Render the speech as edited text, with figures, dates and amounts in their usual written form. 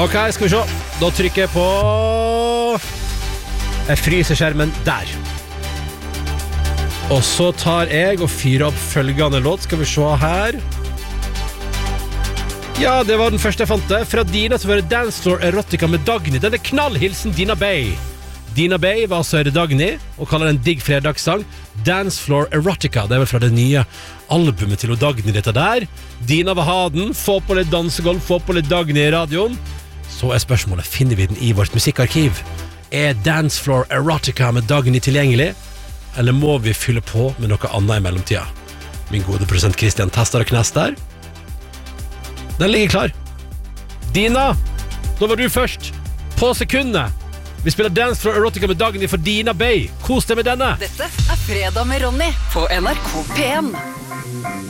Ok, skal vi se. Da trykker jeg på Jeg fryser skjermen der. Og så tar jeg og fyrer opp følgende låt. Skal vi se her. Ja, det var den første jeg fant det. Fra Dina så var det Dance Floor Erotica med Dagny. Den er knallhilsen Dina Bay. Dina Bay var altså Dagny og kaller den digg fredagssang Dance Floor Erotica. Det er vel fra det nye albumet til Dagny dette der. Dina vil ha den. Få på litt dansegolf, få på litt Dagny i radioen. Så er spørsmålet, finner vi den i vårt musikkarkiv? Er Dance Floor Erotica med Dagny tilgjengelig? Eller må vi fylle på med noe annet i mellomtida? Min gode prosent Kristian tester og knest der. Den ligger klar. Dina, da var du først. På sekundet. Vi spiller Dance Floor Erotica med Dagny for Dina Bay. Kos deg med denne. Dette er Fredag med Ronny på NRK P1.